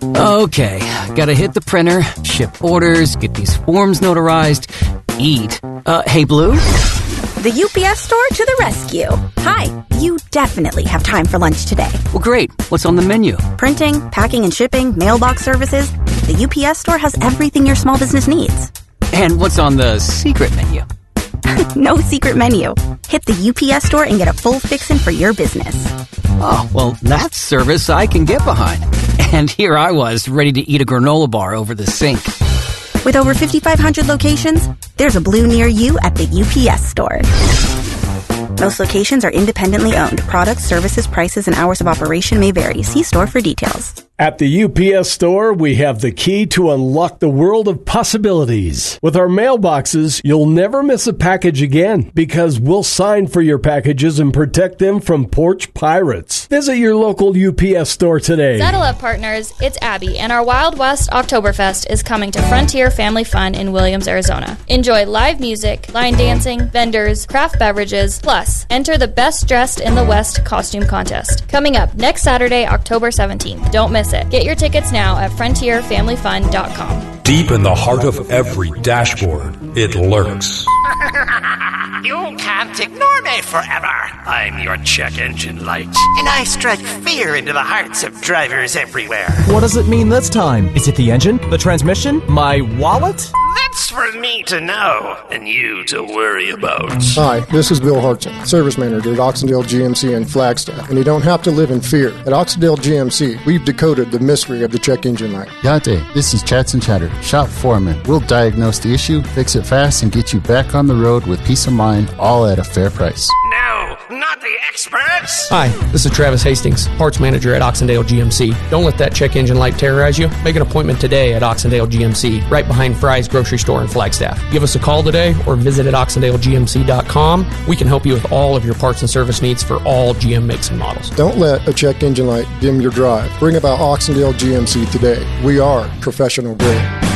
Okay, gotta hit the printer, ship orders, get these forms notarized, eat. Hey, Blue? The UPS store to the rescue. Hi, you definitely have time for lunch today. Well, great. What's on the menu? Printing, packing and shipping, mailbox services. The UPS store has everything your small business needs. And what's on the secret menu? No secret menu. Hit the UPS store and get a full fixin' for your business. Oh, well, that's service I can get behind. And here I was, ready to eat a granola bar over the sink. With over 5,500 locations, there's a Blue near you at the UPS store. Most locations are independently owned. Products, services, prices, and hours of operation may vary. See store for details. At the UPS store, we have the key to unlock the world of possibilities. With our mailboxes, you'll never miss a package again because we'll sign for your packages and protect them from porch pirates. Visit your local UPS store today. Saddle up, partners. It's Abby, and our Wild West Oktoberfest is coming to Frontier Family Fun in Williams, Arizona. Enjoy live music, line dancing, vendors, craft beverages, plus enter the Best Dressed in the West costume contest. Coming up next Saturday, October 17th. Don't miss it. Get your tickets now at frontierfamilyfun.com. Deep in the heart of every dashboard, it lurks. You can't ignore me forever. I'm your check engine light, and I strike fear into the hearts of drivers everywhere. What does it mean this time? Is it the engine? The transmission? My wallet? That's for me to know, and you to worry about. Hi, this is Bill Hartson, Service Manager at Oxendale GMC in Flagstaff, and you don't have to live in fear. At Oxendale GMC, we've decoded the mystery of the check engine light. Yate, this is Chats and Chatter, shop foreman. We'll diagnose the issue, fix it fast, and get you back on the road with peace of mind, all at a fair price. No, not the experts. Hi, this is Travis Hastings, Parts Manager at Oxendale GMC. Don't let that check engine light terrorize you. Make an appointment today at Oxendale GMC, right behind Fry's Grocery Store in Flagstaff. Give us a call today or visit at oxendalegmc.com. We can help you with all of your parts and service needs for all GM makes and models. Don't let a check engine light dim your drive. Bring about Oxendale GMC today. We are professional grade.